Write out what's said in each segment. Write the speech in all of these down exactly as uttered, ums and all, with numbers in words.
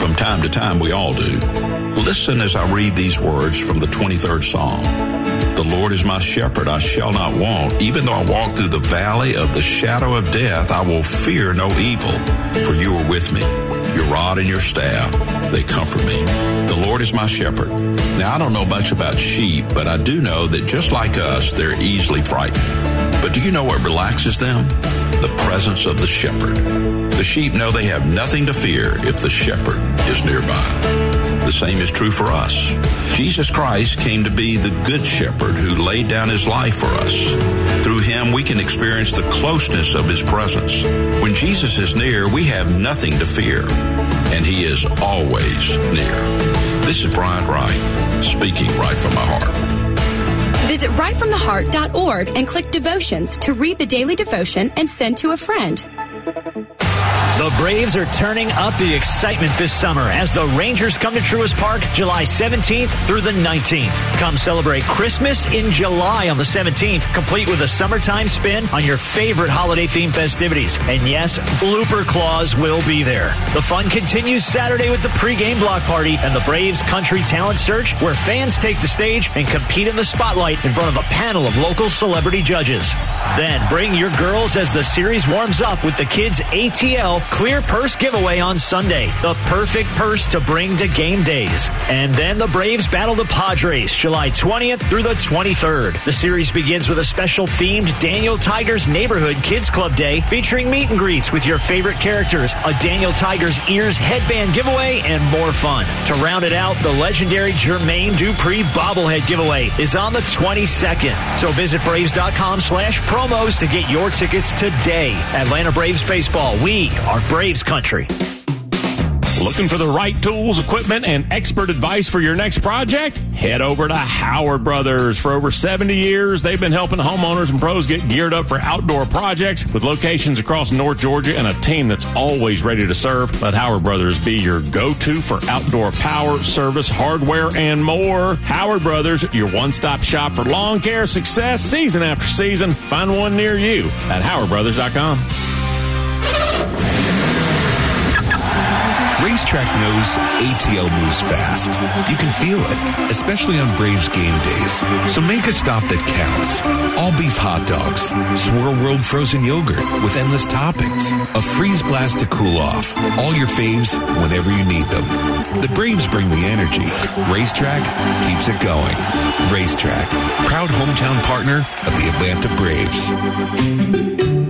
From time to time, we all do. Listen as I read these words from the twenty-third Psalm. The Lord is my shepherd, I shall not want. Even though I walk through the valley of the shadow of death, I will fear no evil, for you are with me. Your rod and your staff, they comfort me. The Lord is my shepherd. Now, I don't know much about sheep, but I do know that just like us, they're easily frightened. But do you know what relaxes them? The presence of the shepherd. The sheep know they have nothing to fear if the shepherd is nearby. The same is true for us. Jesus Christ came to be the good shepherd who laid down his life for us. Through him, we can experience the closeness of his presence. When Jesus is near, we have nothing to fear, and he is always near. This is Bryant Wright, speaking right from my heart. Visit right from the heart dot org and click Devotions to read the daily devotion and send to a friend. The Braves are turning up the excitement this summer as the Rangers come to Truist Park July seventeenth through the nineteenth. Come celebrate Christmas in July on the seventeenth, complete with a summertime spin on your favorite holiday-themed festivities. And yes, Blooper Claws will be there. The fun continues Saturday with the pregame block party and the Braves Country Talent Search, where fans take the stage and compete in the spotlight in front of a panel of local celebrity judges. Then bring your girls as the series warms up with the Kids A T L Clear Purse giveaway on Sunday. The perfect purse to bring to game days. And then the Braves battle the Padres July twentieth through the twenty-third. The series begins with a special themed Daniel Tigers Neighborhood Kids Club Day featuring meet and greets with your favorite characters, a Daniel Tigers Ears headband giveaway, and more fun. To round it out, the legendary Jermaine Dupri bobblehead giveaway is on the twenty-second. So visit Braves.com slash promos to get your tickets today. Atlanta Braves Baseball, we are Braves country. Looking for the right tools, equipment, and expert advice for your next project? Head over to Howard Brothers. For over seventy years, they've been helping homeowners and pros get geared up for outdoor projects with locations across North Georgia and a team that's always ready to serve. Let Howard Brothers be your go-to for outdoor power, service, hardware, and more. Howard Brothers, your one-stop shop for lawn care success season after season. Find one near you at howard brothers dot com. Racetrack knows A T L moves fast. You can feel it, especially on Braves game days. So make a stop that counts. All beef hot dogs, Swirl World frozen yogurt with endless toppings, a freeze blast to cool off. All your faves whenever you need them. The Braves bring the energy. Racetrack keeps it going. Racetrack, proud hometown partner of the Atlanta Braves.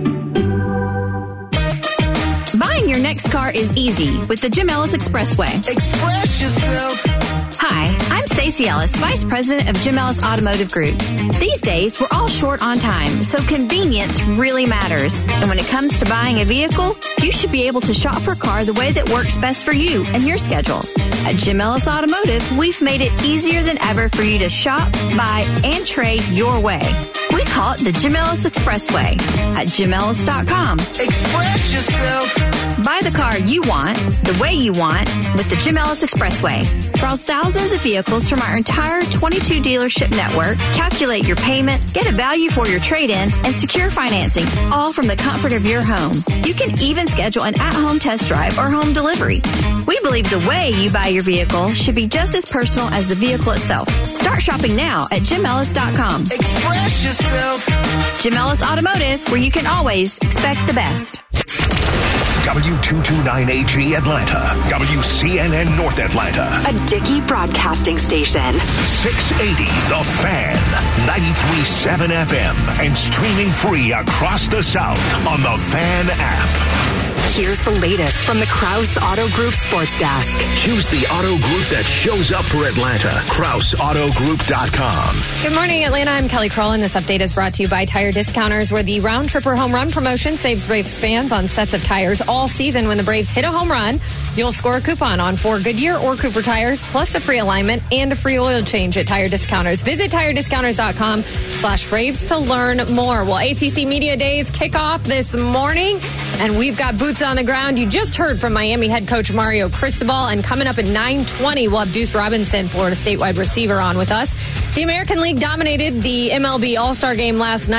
Buying your next car is easy with the Jim Ellis Expressway. Express yourself. Hi, I'm Stacey Ellis, Vice President of Jim Ellis Automotive Group. These days, we're all short on time, so convenience really matters. And when it comes to buying a vehicle, you should be able to shop for a car the way that works best for you and your schedule. At Jim Ellis Automotive, we've made it easier than ever for you to shop, buy, and trade your way. We call it the Jim Ellis Expressway at jim ellis dot com. Express yourself. Buy the car you want, the way you want, with the Jim Ellis Expressway. Browse thousands of vehicles from our entire twenty-two dealership network, calculate your payment, get a value for your trade-in, and secure financing, all from the comfort of your home. You can even schedule an at-home test drive or home delivery. We believe the way you buy your vehicle should be just as personal as the vehicle itself. Start shopping now at jim ellis dot com. Express yourself. Jim Ellis Automotive, where you can always expect the best. W two twenty-nine H E Atlanta, W C N N North Atlanta, a Dickey broadcasting station. six eighty The Fan, ninety-three point seven F M, and streaming free across the South on the Fan app. Here's the latest from the Krause Auto Group Sports Desk. Choose the auto group that shows up for Atlanta. Krause Auto Group dot com. Good morning, Atlanta. I'm Kelly Kroll, and this update is brought to you by Tire Discounters, where the Round Tripper Home Run promotion saves Braves fans on sets of tires all season. When the Braves hit a home run, you'll score a coupon on four Goodyear or Cooper tires, plus a free alignment and a free oil change at Tire Discounters. Visit tire discounters dot com slash Braves to learn more. Well, A C C Media Days kick off this morning, and we've got boots on the ground. You just heard from Miami head coach Mario Cristobal, and coming up at nine twenty, we'll have Deuce Robinson, Florida State wide receiver, on with us. The American League dominated the M L B All-Star game last night.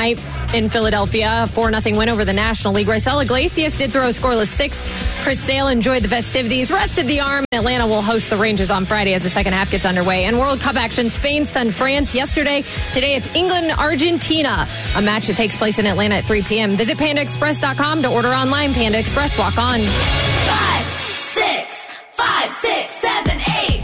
in Philadelphia. A four nothing win over the National League. Raisel Iglesias did throw a scoreless sixth. Chris Sale enjoyed the festivities, rested the arm. Atlanta will host the Rangers on Friday as the second half gets underway. And World Cup action, Spain stunned France yesterday. Today it's England, Argentina, a match that takes place in Atlanta at three p.m. Visit panda express dot com to order online. Panda Express, walk on. Five, six, five, six, seven, eight.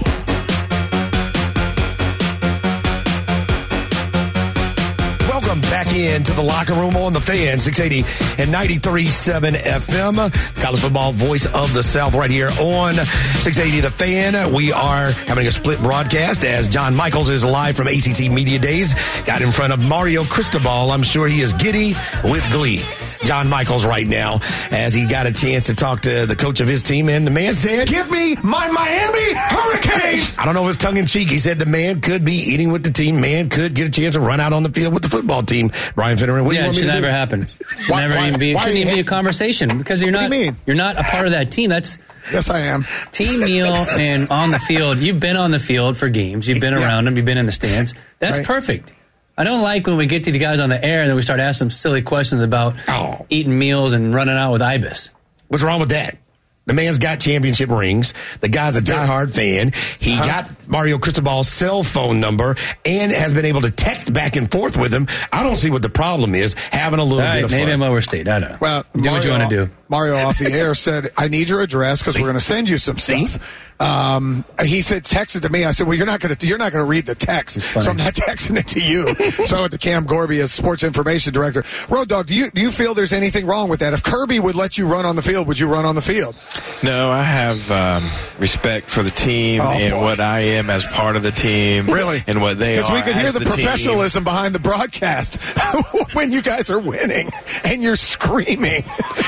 Welcome back into the locker room on the Fan, six eighty and ninety-three point seven F M. College football voice of the South right here on six eighty The Fan. We are having a split broadcast as John Michaels is live from A C T Media Days. Got in front of Mario Cristobal. I'm sure he is giddy with glee. John Michaels right now as he got a chance to talk to the coach of his team, and the man said, "Give me my Miami Hurricanes." I don't know if it's tongue-in-cheek. He said the man could be eating with the team. Man could get a chance to run out on the field with the football team. Brian Finneran, what do yeah, you want it me should to never do? happen. Why- never why- even be. It why shouldn't do you even be a hate- conversation because you're What not. do you mean? You're not a part of that team. That's Yes, I am. team meal and on the field. You've been on the field for games. You've been Yeah. around them. You've been in the stands. That's Right. perfect. I don't like when we get to the guys on the air and then we start asking them silly questions about Oh. eating meals and running out with Ibis. What's wrong with that? The man's got championship rings. The guy's a diehard fan. He Uh-huh. got Mario Cristobal's cell phone number and has been able to text back and forth with him. I don't see what the problem is having a little All bit right, of maybe fun. I'm overstated. I don't know. Well, do what you want to do. Mario off the air said, "I need your address because we're going to send you some stuff." Um, he said, texted to me. I said, "Well, you're not going to you're not going to read the text, so I'm not texting it to you." So I went to Cam Gorby as sports information director. Road Dogg, do you do you feel there's anything wrong with that? If Kirby would let you run on the field, would you run on the field? No, I have um, respect for the team Oh, and boy. what I am as part of the team. Really? And what they are. Because we could hear as the, the team. professionalism behind the broadcast when you guys are winning and you're screaming.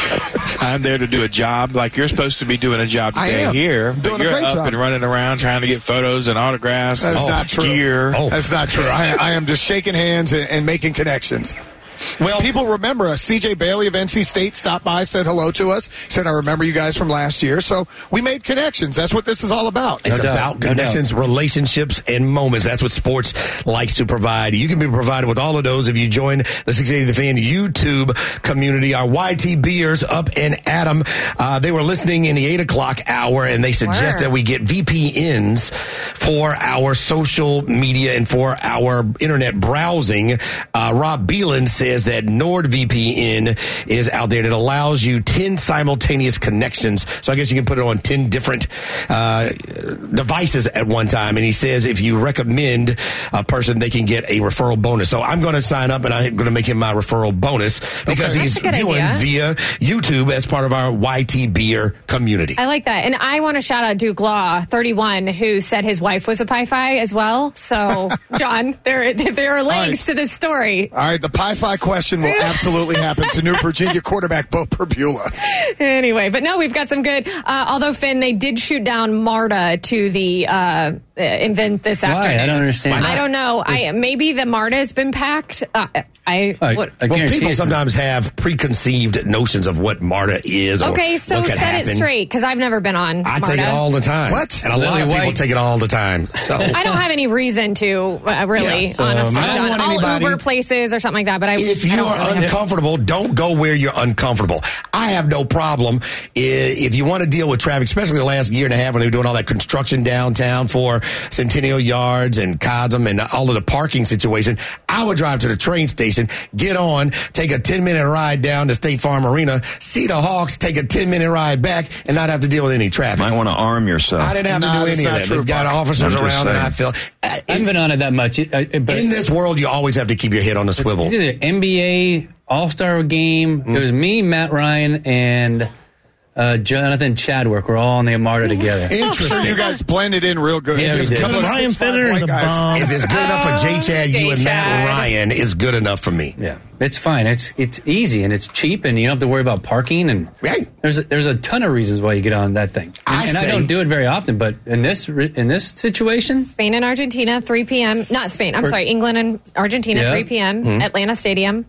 I'm there to do a job like you're supposed to be doing a job I today am. here. Doing But a you're great up job. and running around trying to get photos and autographs. That's and not true. Gear. Oh. That's not true. I, I am just shaking hands and, and making connections. Well, people remember us. C J Bailey of N C State stopped by, said hello to us, said, "I remember you guys from last year." So we made connections. That's what this is all about. It's No doubt, about no connections, relationships, and moments. That's what sports likes to provide. You can be provided with all of those if you join the six eighty The Fan YouTube community. Our Y T Beers up and Adam, uh, they were listening in the eight o'clock hour, and they suggest Word. that we get V P Ns for our social media and for our internet browsing. Uh, Rob Beelan says that NordVPN is out there that allows you ten simultaneous connections. So I guess you can put it on ten different uh, devices at one time. And he says if you recommend a person, they can get a referral bonus. So I'm going to sign up and I'm going to make him my referral bonus because Okay. he's That's a good viewing idea. via YouTube as part of our Y T Beer community. I like that. And I want to shout out Duke Law, thirty-one, who said his wife was a Pi-Fi as well. So, John, there, there are links right. to this story. All right, the Pi-Fi question will absolutely happen to New Virginia quarterback Bo Perbula. Anyway, but no, we've got some good. Uh, although, Finn, they did shoot down MARTA to the uh, event this Why? afternoon. I don't understand. I don't know. I maybe the MARTA has been packed. Uh, I, I, what, I Well, guarantee people it's- sometimes have preconceived notions of what MARTA is. Or okay, so what could set happen. it straight because I've never been on. I MARTA. take it all the time. What? And a lot Lily of people White. take it all the time. So I don't have any reason to, uh, really, Yeah, so, honestly, I don't John. want I'll anybody- Uber places or something like that, but I, if I you don't are really have- uncomfortable, don't go where you're uncomfortable. I have no problem I- if you want to deal with traffic, especially the last year and a half when they were doing all that construction downtown for Centennial Yards and Cosm and all of the parking situation. I would drive to the train station, get on, take a ten minute ride down to State Farm Arena, see the Hawks, take a ten minute ride back, and not have to deal with any traffic. Might want to arm yourself. I didn't have No, to do that's any of not that. true, They've got Buck. officers I'm just around, and I saying. feel. uh, I haven't been on it that much. Uh, but in this world, you always have to keep your head on the swivel. It's either N B A All-Star game. Mm. It was me, Matt Ryan, and uh, Jonathan Chadwick. We're all on the MARTA together. Interesting. You guys blended in real good. Yeah, we It's did. good enough- Ryan Finner is a bomb. If it's good enough for J Chad, you and Matt J-Chad. Ryan, it's good enough for me. Yeah, it's fine. It's it's easy and it's cheap, and you don't have to worry about parking. And Right. there's a, there's a ton of reasons why you get on that thing. And, I and I say- don't do it very often, but in this re- in this situation, Spain and Argentina, three p.m. Not Spain. I'm For- sorry, England and Argentina, Yeah. three p.m. Mm-hmm. Atlanta Stadium.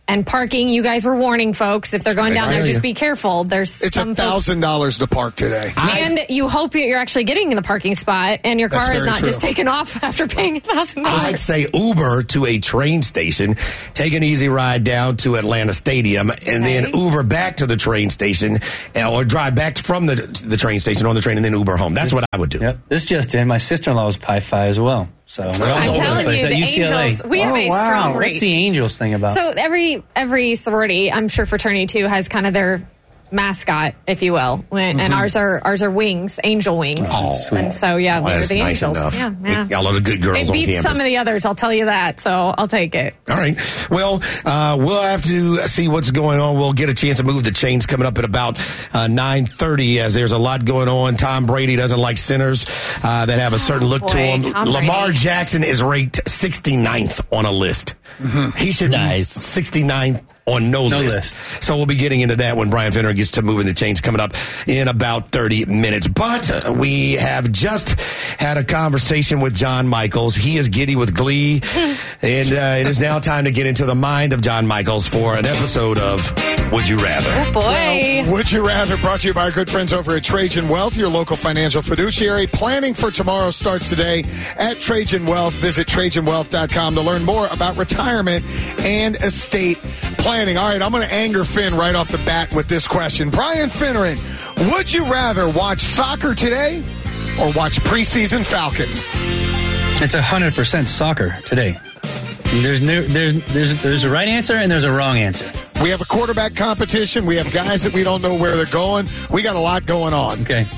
And parking, you guys were warning folks, if they're going down there, tell just you. be careful. There's It's some a folks. thousand dollars to park today. And you hope that you're actually getting in the parking spot and your That's car is very not true. just taken off after paying a thousand I'd dollars. say Uber to a train station, take an easy ride down to Atlanta Stadium, and then Uber back to the train station, uh, or drive back from the the train station on the train, and then Uber home. That's what I would do. Yep. This just in. My sister-in-law was Pi Phi as well. So we're all I'm over telling the place. you, At the U C L A. Angels, we have oh, a wow. strong What's reach. the Angels thing about? So every every sorority, I'm sure fraternity too, has kind of their mascot, if you will, when, and Mhm. ours are ours are wings, angel wings. Oh, sweet. And so yeah, Well, we're that's the nice Angels. enough. Yeah, yeah. Got a lot of good girls It on beats campus. some of the others, I'll tell you that. So I'll take it. All right. Well, uh, we'll have to see what's going on. We'll get a chance to move the chains coming up at about uh, nine thirty, as there's a lot going on. Tom Brady doesn't like centers uh, that have a certain look to boy, him. Tom Lamar Brady. Jackson is ranked sixty-ninth on a list. He should be sixty-ninth on no, No list. list. So we'll be getting into that when Brian Finner gets to moving the chains coming up in about thirty minutes. But uh, we have just had a conversation with John Michaels. He is giddy with glee. And uh, it is now time to get into the mind of John Michaels for an episode of Would You Rather? Oh boy. Well, Would You Rather, brought to you by our good friends over at Trajan Wealth, your local financial fiduciary. Planning for tomorrow starts today at Trajan Wealth. Visit Trajan Wealth dot com to learn more about retirement and estate planning. All right, I'm going to anger Finn right off the bat with this question. Brian Finneran, would you rather watch soccer today or watch preseason Falcons? It's a hundred percent soccer today. There's no, there's there's there's a right answer and there's a wrong answer. We have a quarterback competition. We have guys that we don't know where they're going. We got a lot going on. Okay.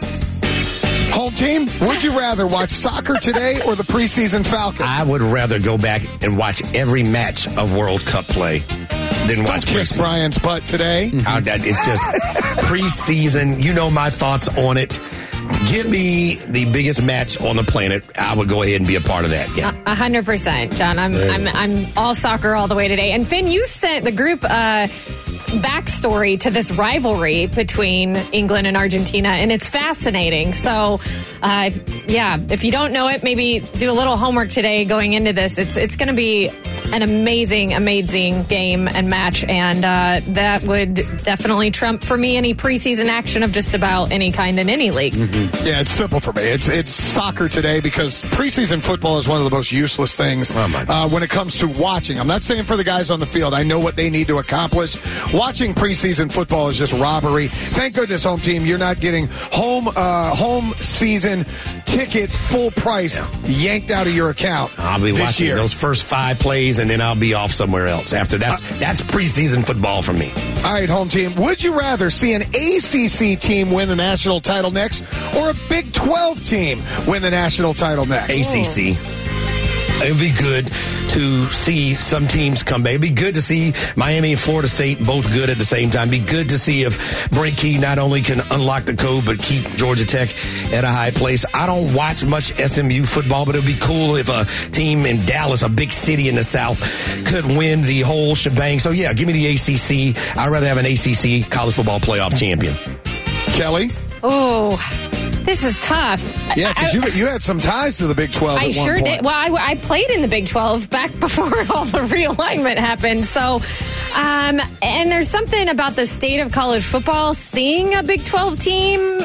Home team, would you rather watch soccer today or the preseason Falcons? I would rather go back and watch every match of World Cup play than Don't watch kiss preseason. Brian's butt today. How that it's just preseason. You know my thoughts on it. Give me the biggest match on the planet. I would go ahead and be a part of that. Yeah. A hundred percent, John. I'm I'm I'm all soccer all the way today. And Finn, you sent the group uh, backstory to this rivalry between England and Argentina, and it's fascinating. So, uh, yeah, if you don't know it, maybe do a little homework today going into this. It's it's going to be an amazing, amazing game and match, and uh, that would definitely trump for me any preseason action of just about any kind in any league. Mm-hmm. Yeah, it's simple for me. It's it's soccer today because preseason football is one of the most useless things uh, when it comes to watching. I'm not saying for the guys on the field. I know what they need to accomplish. Watching preseason football is just robbery. Thank goodness, home team, you're not getting home uh, home season ticket full price yanked out of your account. I'll be this watching year. those first five plays, and then I'll be off somewhere else. After that's Uh, that's preseason football for me. All right, home team. Would you rather see an A C C team win the national title next or a Big twelve team win the national title next? A C C. It'd be good to see some teams come back. It'd be good to see Miami and Florida State both good at the same time. It'd be good to see if Brent Key not only can unlock the code, but keep Georgia Tech at a high place. I don't watch much S M U football, but it'd be cool if a team in Dallas, a big city in the South, could win the whole shebang. So, yeah, give me the A C C. I'd rather have an A C C college football playoff champion. Kelly? Oh, this is tough. Yeah, because you, you had some ties to the Big twelve I at one sure point. did. Well, I, I played in the Big twelve back before all the realignment happened. So, um, and there's something about the state of college football. Seeing a Big twelve team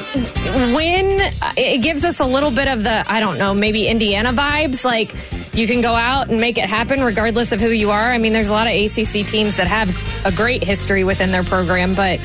win, it gives us a little bit of the, I don't know, maybe Indiana vibes. Like, you can go out and make it happen regardless of who you are. I mean, there's a lot of A C C teams that have a great history within their program, but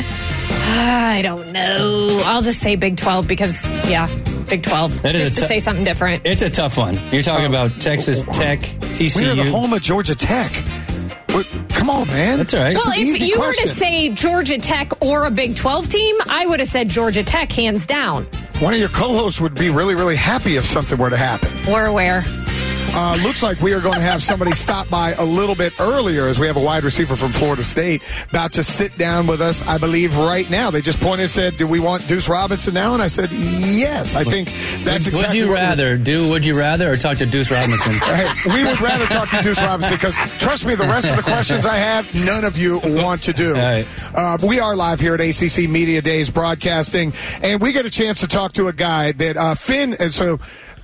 I don't know. I'll just say Big twelve because, yeah, Big twelve. That is just a to tou- say something different. It's a tough one. You're talking about Texas Tech, T C U. We're the home of Georgia Tech. What- Come on, man. That's all right. It's Well, an if easy you question. were to say Georgia Tech or a Big twelve team, I would have said Georgia Tech hands down. One of your co-hosts would be really, really happy if something were to happen. We're aware. Uh, looks like we are going to have somebody stop by a little bit earlier as we have a wide receiver from Florida State about to sit down with us, I believe, right now. They just pointed and said, do we want Deuce Robinson now? And I said, yes. I think that's would, exactly would you what we- rather do Would you rather or talk to Deuce Robinson? Hey, we would rather talk to Deuce Robinson because, trust me, the rest of the questions I have, none of you want to do. right. Uh, we are live here at A C C Media Days broadcasting, and we get a chance to talk to a guy that uh, Finn, and so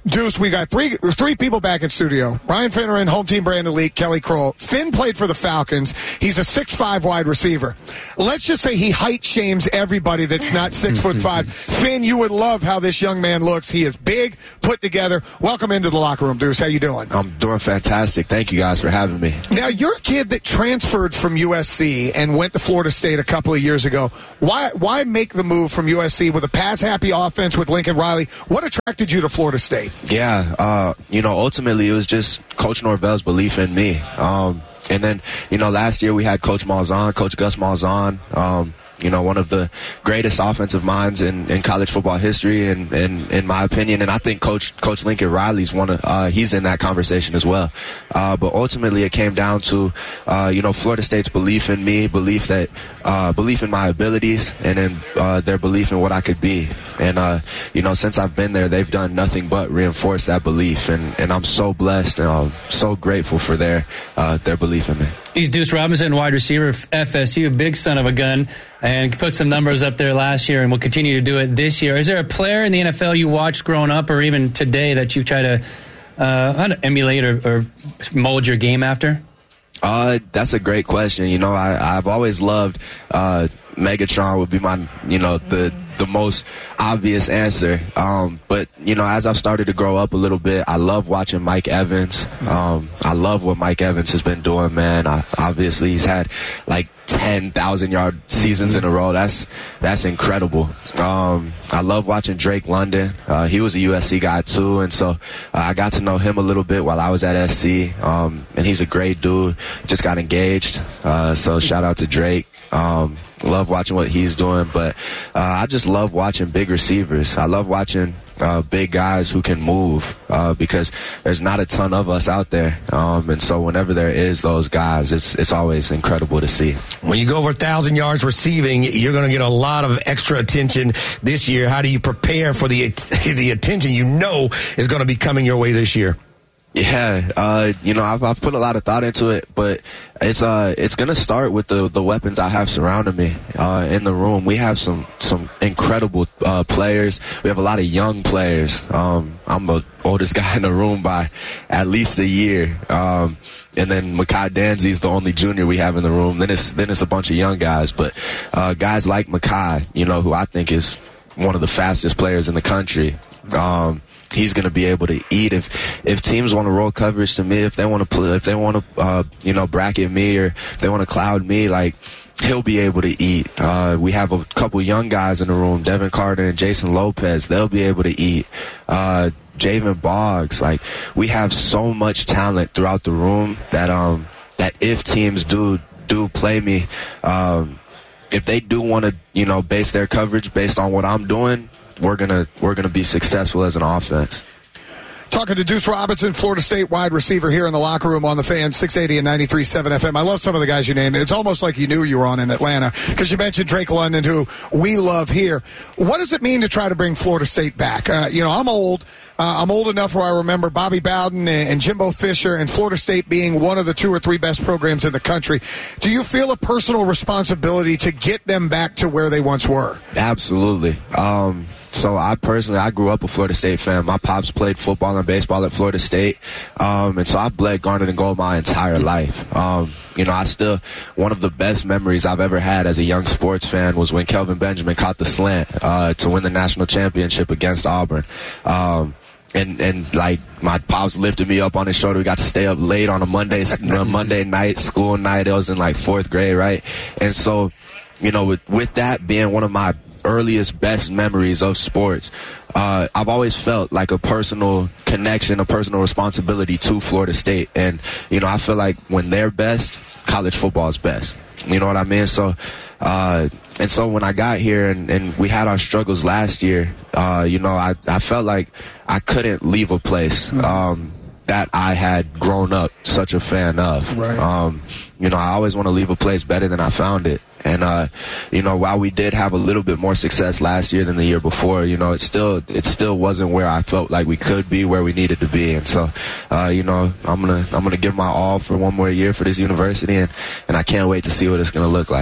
Deuce, we got three three people back in studio. Ryan Finneran, home team brand elite, Kelly Kroll. Finn played for the Falcons. He's a six five wide receiver. Let's just say he height shames everybody that's not six foot five. Finn, you would love how this young man looks. He is big, put together. Welcome into the locker room, Deuce. How you doing? I'm doing fantastic. Thank you guys for having me. Now, you're a kid that transferred from U S C and went to Florida State a couple of years ago. Why why make the move from U S C with a pass-happy offense with Lincoln Riley? What attracted you to Florida State? Yeah, uh, you know, ultimately it was just Coach Norvell's belief in me. Um, and then, you know, last year we had Coach Malzahn, Coach Gus Malzahn, um, you know, one of the greatest offensive minds in, in college football history, and in, in my opinion. And I think Coach Coach Lincoln Riley's one of uh, he's in that conversation as well. Uh, but ultimately, it came down to uh, you know, Florida State's belief in me, belief that uh, belief in my abilities, and then uh, their belief in what I could be. And uh, you know, since I've been there, they've done nothing but reinforce that belief. And, and I'm so blessed and I'm so grateful for their uh, their belief in me. He's Deuce Robinson, wide receiver, F S U, big son of a gun, and put some numbers up there last year and will continue to do it this year. Is there a player in the N F L you watched growing up or even today that you try to uh, emulate or, or mold your game after? Uh, that's a great question. You know, I, I've always loved uh, Megatron would be my, you know, the the most obvious answer. Um, but, you know, as I've started to grow up a little bit, I love watching Mike Evans. Um, I love what Mike Evans has been doing, man. I, obviously, he's had like ten thousand yard seasons in a row. That's that's incredible. Um, I love watching Drake London. Uh, he was a U S C guy too, and so uh, I got to know him a little bit while I was at S C. Um, and he's a great dude. Just got engaged. Uh, so shout out to Drake. Um, love watching what he's doing, but uh, I just love watching big receivers. I love watching Uh, big guys who can move uh, because there's not a ton of us out there, um, and so whenever there is those guys, it's it's always incredible to see. When you go over a thousand yards receiving, you're going to get a lot of extra attention this year. How do you prepare for the the attention you know is going to be coming your way this year? Yeah, uh, you know, I've, I've put a lot of thought into it, but it's uh, it's gonna start with the the weapons I have surrounding me uh, in the room. We have some some incredible uh, players. We have a lot of young players. Um, I'm the oldest guy in the room by at least a year, um, and then Makai Danzy's the only junior we have in the room. Then it's then it's a bunch of young guys, but uh, guys like Makai, you know, who I think is one of the fastest players in the country. Um, He's going to be able to eat if if teams want to roll coverage to me, if they want to play, if they want to uh, you know bracket me, or if they want to cloud me, like he'll be able to eat. Uh, we have a couple young guys in the room, Devin Carter and Jason Lopez. They'll be able to eat. Uh, Javen Boggs, like we have so much talent throughout the room that um that if teams do do play me, um, if they do want to you know base their coverage based on what I'm doing, we're gonna we're gonna be successful as an offense. Talking to Deuce Robinson, Florida State wide receiver, here in the locker room on the Fan, six eighty and ninety-three point seven F M. I love some of the guys you named. It's almost like you knew you were on in Atlanta because you mentioned Drake London, who we love here. What does it mean to try to bring Florida State back? Uh, you know, I'm old. Uh, I'm old enough where I remember Bobby Bowden and, and Jimbo Fisher and Florida State being one of the two or three best programs in the country. Do you feel a personal responsibility to get them back to where they once were? Absolutely. Um, so I personally, I grew up a Florida State fan. My pops played football and baseball at Florida State. Um, and so I've bled garnet and gold my entire life. Um, you know, I still, one of the best memories I've ever had as a young sports fan was when Kelvin Benjamin caught the slant uh, to win the national championship against Auburn. Um, And, and like, my pops lifted me up on his shoulder. We got to stay up late on a Monday, a Monday night, school night. It was in like fourth grade, right? And so, you know, with, with that being one of my earliest, best memories of sports, uh, I've always felt like a personal connection, a personal responsibility to Florida State. And, you know, I feel like when they're best, college football is best. You know what I mean? So, uh, and so when I got here and, and we had our struggles last year, uh, you know, I, I felt like I couldn't leave a place, um, that I had grown up such a fan of. Right. Um, you know, I always want to leave a place better than I found it. And, uh, you know, while we did have a little bit more success last year than the year before, you know, it still, it still wasn't where I felt like we could be, where we needed to be. And so, uh, you know, I'm going to, I'm going to give my all for one more year for this university. And, and I can't wait to see what it's going to look like.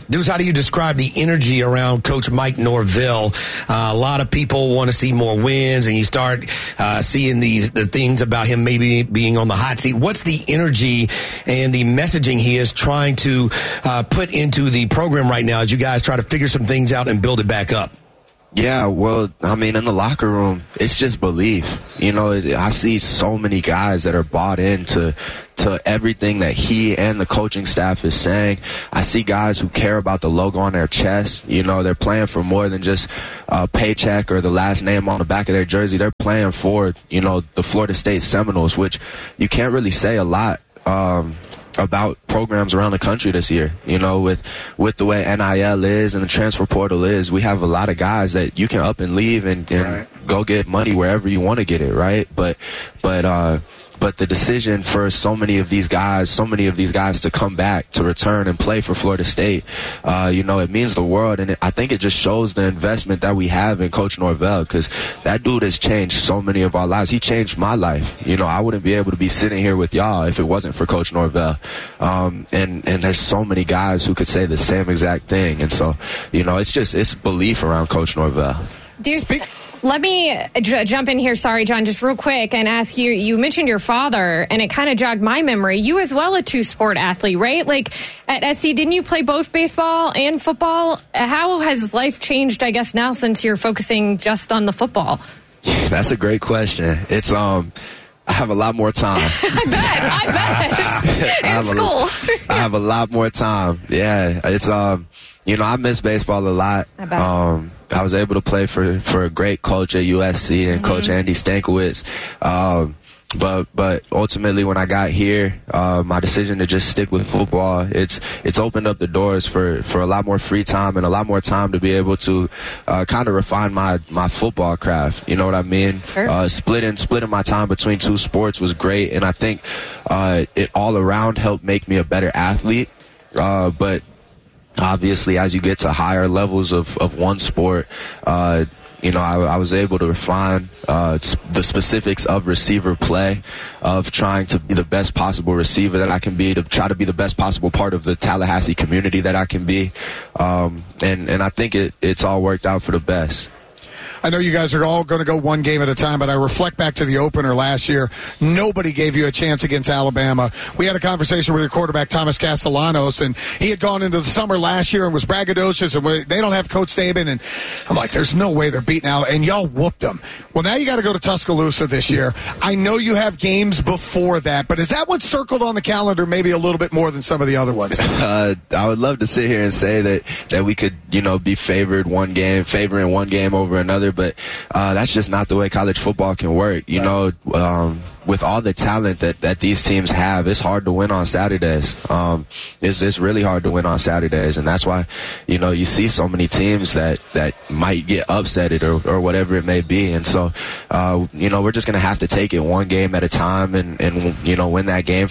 Deuce, how do you describe the energy around Coach Mike Norvell? Uh, a lot of people want to see more wins, and you start uh, seeing these the things about him maybe being on the hot seat. What's the energy and the messaging he is trying to uh, put into the program right now as you guys try to figure some things out and build it back up? Yeah, well, I mean, in the locker room, it's just belief. You know, I see so many guys that are bought into to everything that he and the coaching staff is saying. I see guys who care about the logo on their chest. You know, they're playing for more than just a paycheck or the last name on the back of their jersey. They're playing for, you know, the Florida State Seminoles, which you can't really say a lot um about programs around the country this year. You know, with with the way N I L is and the transfer portal is, we have a lot of guys that you can up and leave and, and right. go get money wherever you want to get it, right? But but uh but the decision for so many of these guys, so many of these guys to come back, to return and play for Florida State, uh, you know, it means the world. And it, I think it just shows the investment that we have in Coach Norvell, because that dude has changed so many of our lives. He changed my life. You know, I wouldn't be able to be sitting here with y'all if it wasn't for Coach Norvell. Um, and, and there's so many guys who could say the same exact thing. And so, you know, it's just, it's belief around Coach Norvell. Do you speak? Let me j- jump in here, sorry, John, just real quick and ask you, you mentioned your father, and it kind of jogged my memory. You as well, a two-sport athlete, right? Like, at S C, didn't you play both baseball and football? How has life changed, I guess, now since you're focusing just on the football? That's a great question. It's, um... I have a lot more time. I bet. I bet. In I school. A, I have a lot more time. Yeah. It's, um, you know, I miss baseball a lot. I bet. Um, I was able to play for, for a great coach at U S C and mm-hmm. Coach Andy Stankiewicz. Um, But but ultimately, when I got here, uh, my decision to just stick with football, it's it's opened up the doors for, for a lot more free time and a lot more time to be able to uh, kind of refine my, my football craft. You know what I mean? Sure. Uh, splitting splitting my time between two sports was great, and I think uh, it all around helped make me a better athlete. Uh, but obviously, as you get to higher levels of, of one sport, uh, you know, I, I was able to refine uh, the specifics of receiver play, of trying to be the best possible receiver that I can be, to try to be the best possible part of the Tallahassee community that I can be. Um, and, and I think it, it's all worked out for the best. I know you guys are all going to go one game at a time, but I reflect back to the opener last year. Nobody gave you a chance against Alabama. We had a conversation with your quarterback, Thomas Castellanos, and he had gone into the summer last year and was braggadocious, and they don't have Coach Saban. And I'm like, there's no way they're beating Alabama. And y'all whooped them. Well, now you got to go to Tuscaloosa this year. I know you have games before that, but is that what's circled on the calendar maybe a little bit more than some of the other ones? Uh, I would love to sit here and say that, that we could, you know, be favored one game, favoring one game over another. But uh, that's just not the way college football can work. You right. know, um, with all the talent that, that these teams have, it's hard to win on Saturdays. Um, it's, it's really hard to win on Saturdays. And that's why, you know, you see so many teams that, that might get upsetted or, or whatever it may be. And so, uh, you know, we're just going to have to take it one game at a time and, and you know, win that game.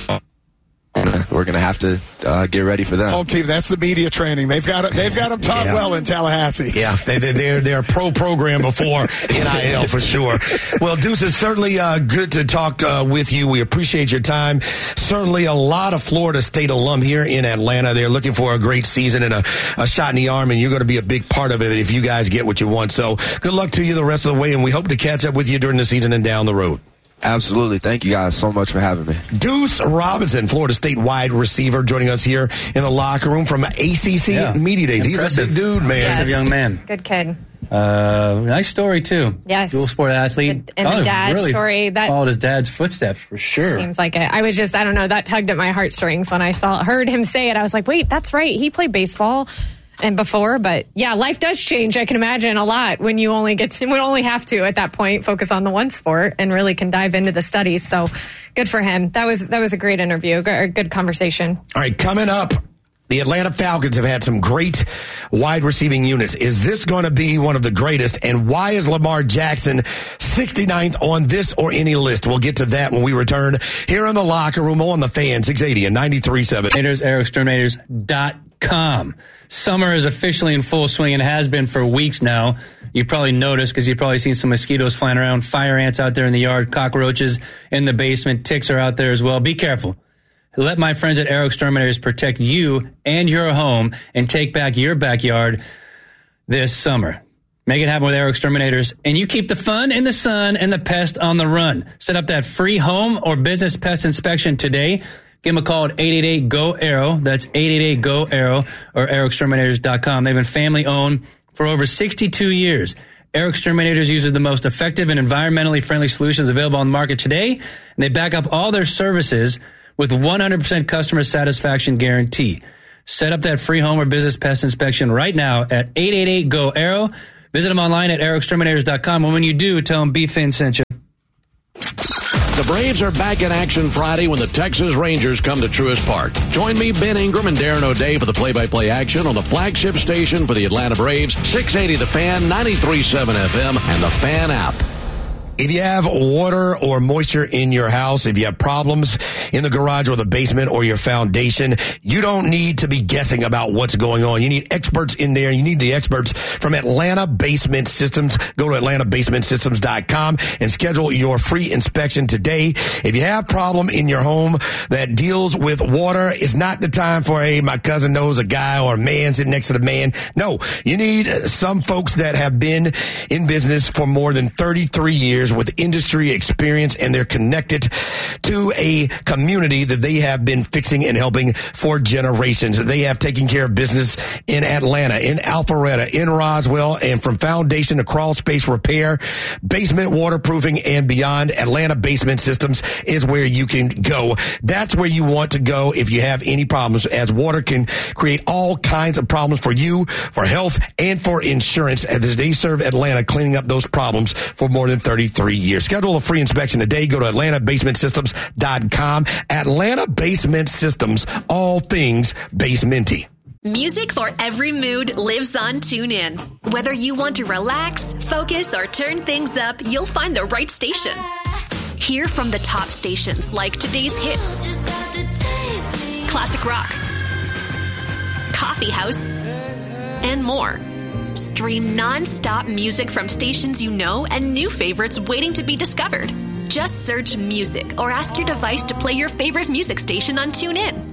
We're going to have to uh, get ready for them. Home team, that's the media training. They've got they've got them taught yeah. well in Tallahassee. Yeah, they, they, they're they're a pro program before N I L for sure. Well, Deuce, it's certainly uh, good to talk uh, with you. We appreciate your time. Certainly a lot of Florida State alum here in Atlanta. They're looking for a great season and a, a shot in the arm, and you're going to be a big part of it if you guys get what you want. So good luck to you the rest of the way, and we hope to catch up with you during the season and down the road. Absolutely. Thank you guys so much for having me. Deuce Robinson, Florida State wide receiver, joining us here in the locker room from A C C yeah. Media Days. Impressive. He's a big dude, man. Impressive young man. Good kid. Uh, nice story, too. Yes. Dual sport athlete. And the dad really story. That followed his dad's footsteps, for sure. Seems like it. I was just, I don't know, that tugged at my heartstrings when I saw, heard him say it. I was like, wait, that's right. He played baseball. And before, but yeah, life does change. I can imagine a lot when you only get to, would only have to at that point focus on the one sport and really can dive into the studies. So good for him. That was that was a great interview, a good conversation. All right, coming up, the Atlanta Falcons have had some great wide receiving units. Is this going to be one of the greatest? And why is Lamar Jackson sixty-ninth on this or any list? We'll get to that when we return here in the locker room on the Fan six eighty and ninety-three point seven. Aero Exterminators dot com. Summer is officially in full swing and has been for weeks now. You probably noticed because you've probably seen some mosquitoes flying around, fire ants out there in the yard, cockroaches in the basement, ticks are out there as well. Be careful. Let my friends at Aero Exterminators protect you and your home and take back your backyard this summer. Make it happen with Aero Exterminators, and you keep the fun in the sun and the pest on the run. Set up that free home or business pest inspection today. Give them a call at eight eight eight, G O, AERO. That's eight eight eight, G O, AERO, or aero exterminators dot com. They've been family-owned for over sixty-two years. Aero Exterminators uses the most effective and environmentally friendly solutions available on the market today, and they back up all their services with one hundred percent customer satisfaction guarantee. Set up that free home or business pest inspection right now at eight eight eight, G O, AERO. Visit them online at aero exterminators dot com, and when you do, tell them B-Fin sent you. The Braves are back in action Friday when the Texas Rangers come to Truist Park. Join me, Ben Ingram, and Darren O'Day for the play-by-play action on the flagship station for the Atlanta Braves, six eighty The Fan, ninety-three point seven F M, and the Fan app. If you have water or moisture in your house, if you have problems in the garage or the basement or your foundation, you don't need to be guessing about what's going on. You need experts in there. You need the experts from Atlanta Basement Systems. Go to atlanta basement systems dot com and schedule your free inspection today. If you have a problem in your home that deals with water, it's not the time for, hey, my cousin knows a guy or a man sitting next to the man. No, you need some folks that have been in business for more than thirty-three years with industry experience, and they're connected to a community that they have been fixing and helping for generations. They have taken care of business in Atlanta, in Alpharetta, in Roswell, and from foundation to crawl space repair, basement waterproofing, and beyond. Atlanta Basement Systems is where you can go. That's where you want to go if you have any problems, as water can create all kinds of problems for you, for health, and for insurance, as they serve Atlanta, cleaning up those problems for more than thirty-three years. Schedule a free inspection today. Go to atlanta basement systems dot com. Atlanta Basement Systems, all things basementy. Music for every mood lives on TuneIn. Whether you want to relax, focus, or turn things up, you'll find the right station. Hear from the top stations like today's hits, classic rock, coffee house, and more. Stream non-stop music from stations you know and new favorites waiting to be discovered. Just search music or ask your device to play your favorite music station on TuneIn.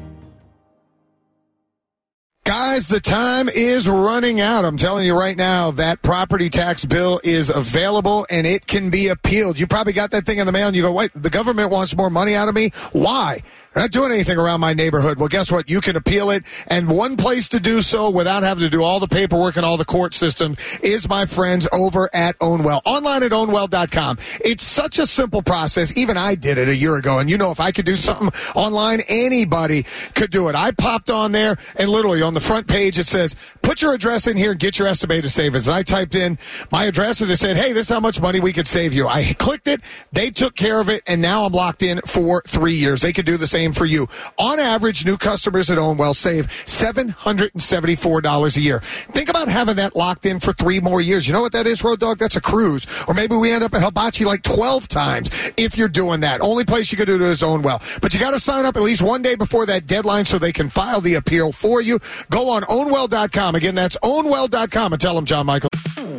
Guys, the time is running out. I'm telling you right now, that property tax bill is available and it can be appealed. You probably got that thing in the mail and you go, wait, the government wants more money out of me? Why? They're not doing anything around my neighborhood. Well, guess what? You can appeal it, and one place to do so without having to do all the paperwork and all the court system is my friends over at Ownwell. Online at ownwell dot com. It's such a simple process. Even I did it a year ago, and you know, if I could do something online, anybody could do it. I popped on there, and literally on the front page it says, put your address in here and get your estimated savings. And I typed in my address, and it said, hey, this is how much money we could save you. I clicked it, they took care of it, and now I'm locked in for three years. They could do the same for you. On average, new customers at Ownwell save seven hundred seventy-four dollars a year. Think about having that locked in for three more years. You know what that is, Road Dog? That's a cruise. Or maybe we end up at Hibachi like twelve times if you're doing that. Only place you could do it is Ownwell. But you got to sign up at least one day before that deadline so they can file the appeal for you. Go on ownwell dot com. Again, that's ownwell dot com, and tell them John Michael.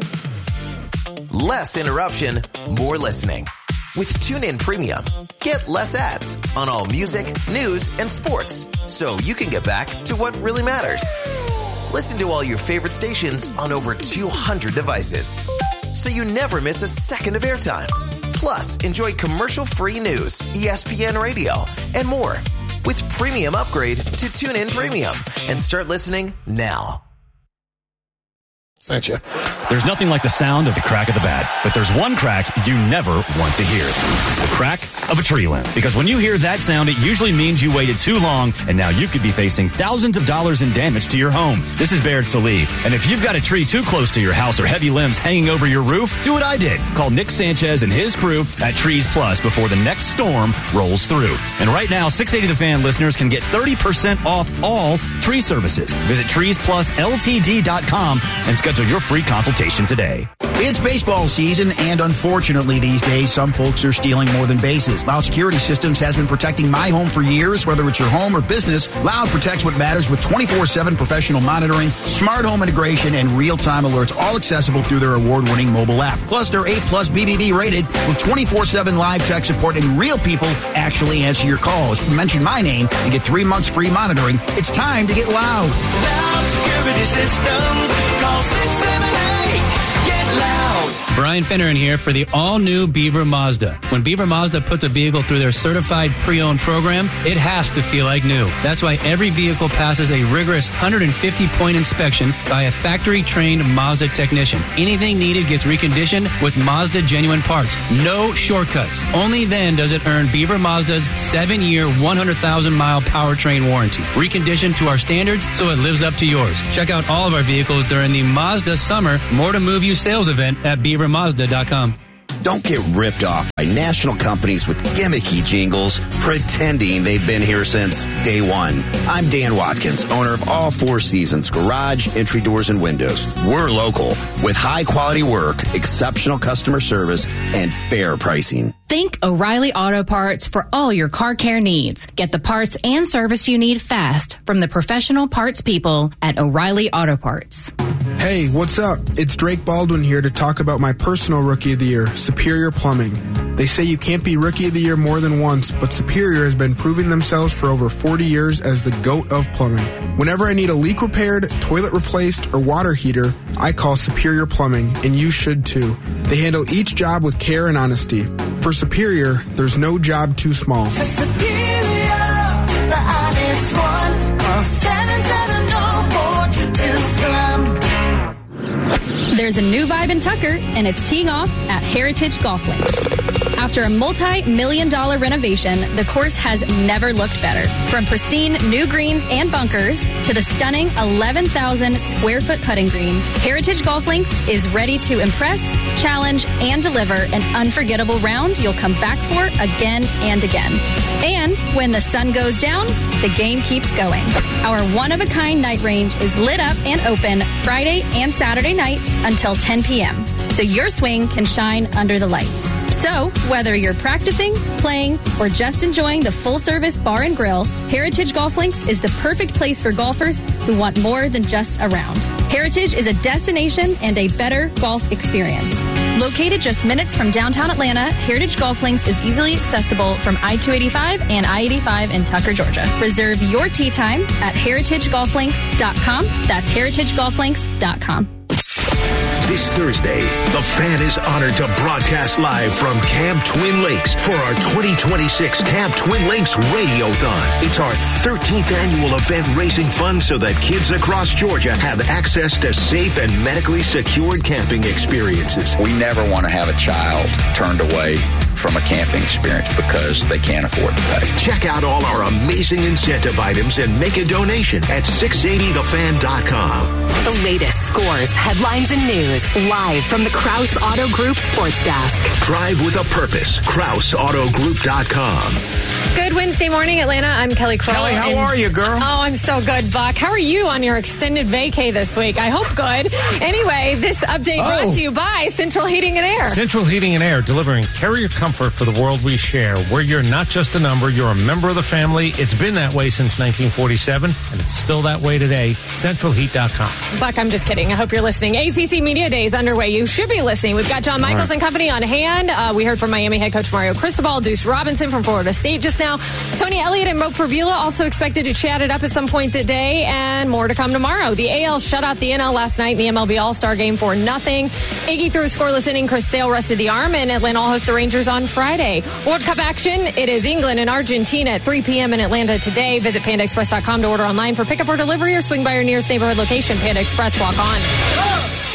Less interruption, more listening. With TuneIn Premium, get less ads on all music, news, and sports, so you can get back to what really matters. Listen to all your favorite stations on over two hundred devices, so you never miss a second of airtime. Plus, enjoy commercial-free news, E S P N Radio, and more. With Premium Upgrade to TuneIn Premium, and start listening now. Thank you. There's nothing like the sound of the crack of the bat, but there's one crack you never want to hear. The crack of a tree limb. Because when you hear that sound, it usually means you waited too long, and now you could be facing thousands of dollars in damage to your home. This is Baird Salee, and if you've got a tree too close to your house or heavy limbs hanging over your roof, do what I did. Call Nick Sanchez and his crew at Trees Plus before the next storm rolls through. And right now, six eighty The Fan listeners can get thirty percent off all tree services. Visit trees plus l t d dot com and schedule your free consultation today. It's baseball season, and unfortunately these days, some folks are stealing more than bases. Loud Security Systems has been protecting my home for years. Whether it's your home or business, Loud protects what matters with twenty-four seven professional monitoring, smart home integration, and real-time alerts, all accessible through their award-winning mobile app. Plus, they're A plus B B B rated with twenty-four seven live tech support, and real people actually answer your calls. Mention my name and get three months free monitoring. It's time to get loud. Loud Security Systems. Call six seven eight. Get loud. Brian Finneran here for the all-new Beaver Mazda. When Beaver Mazda puts a vehicle through their certified pre-owned program, it has to feel like new. That's why every vehicle passes a rigorous one hundred fifty point inspection by a factory-trained Mazda technician. Anything needed gets reconditioned with Mazda genuine parts. No shortcuts. Only then does it earn Beaver Mazda's seven-year, one hundred thousand mile powertrain warranty. Reconditioned to our standards so it lives up to yours. Check out all of our vehicles during the Mazda Summer More to Move You sales event at beaver mazda dot com. Don't get ripped off by national companies with gimmicky jingles pretending they've been here since day one. I'm Dan Watkins, owner of All Four Seasons Garage, Entry Doors, and Windows. We're local with high-quality work, exceptional customer service, and fair pricing. Think O'Reilly Auto Parts for all your car care needs. Get the parts and service you need fast from the professional parts people at O'Reilly Auto Parts. Hey, what's up? It's Drake Baldwin here to talk about my personal Rookie of the Year, Superior Plumbing. They say you can't be Rookie of the Year more than once, but Superior has been proving themselves for over forty years as the GOAT of plumbing. Whenever I need a leak repaired, toilet replaced, or water heater, I call Superior Plumbing, and you should too. They handle each job with care and honesty. For Superior, there's no job too small. For Superior, the honest one. Call seven seven zero four two two plum. There's a new vibe in Tucker, and it's teeing off at Heritage Golf Links. After a multi-million dollar renovation, the course has never looked better. From pristine new greens and bunkers to the stunning eleven thousand square foot putting green, Heritage Golf Links is ready to impress, challenge, and deliver an unforgettable round you'll come back for again and again. And when the sun goes down, the game keeps going. Our one-of-a-kind night range is lit up and open Friday and Saturday nights until ten p.m., so your swing can shine under the lights. So, whether you're practicing, playing, or just enjoying the full-service bar and grill, Heritage Golf Links is the perfect place for golfers who want more than just a round. Heritage is a destination and a better golf experience. Located just minutes from downtown Atlanta, Heritage Golf Links is easily accessible from I two eighty-five and I eighty-five in Tucker, Georgia. Reserve your tee time at heritage golf links dot com. That's heritage golf links dot com. This Thursday, the Fan is honored to broadcast live from Camp Twin Lakes for our twenty twenty-six Camp Twin Lakes Radiothon. It's our thirteenth annual event raising funds so that kids across Georgia have access to safe and medically secured camping experiences. We never want to have a child turned away from a camping experience because they can't afford to pay. Check out all our amazing incentive items and make a donation at six eighty the fan dot com. The latest scores, headlines, and news live from the Krause Auto Group Sports Desk. Drive with a purpose. Krause Auto Group dot com. Good Wednesday morning, Atlanta. I'm Kelly Crow. Kelly, how and- are you, girl? Oh, I'm so good, Buck. How are you on your extended vacay this week? I hope good. Anyway, this update Oh. brought to you by Central Heating and Air. Central Heating and Air, delivering carrier comfort for the world we share, where you're not just a number, you're a member of the family. It's been that way since nineteen forty-seven, and it's still that way today. central heat dot com. Buck, I'm just kidding. I hope you're listening. A C C Media Day is underway. You should be listening. We've got John Michaels right. and company on hand. Uh, we heard from Miami head coach Mario Cristobal, Deuce Robinson from Florida State just now. Tony Elliott and Mo Previla also expected to chat it up at some point today, and more to come tomorrow. The A L shut out the N L last night in the M L B All-Star Game for nothing. Iggy threw a scoreless inning. Chris Sale rested the arm, and Atlanta will host the Rangers on Friday. World Cup action, it is England and Argentina at three p.m. in Atlanta today. Visit panda express dot com to order online for pickup or delivery, or swing by your nearest neighborhood location. Panda Express, walk on.